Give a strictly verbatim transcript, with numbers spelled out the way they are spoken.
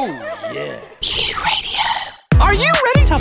Oh, yeah. Q Radio. Are you ready to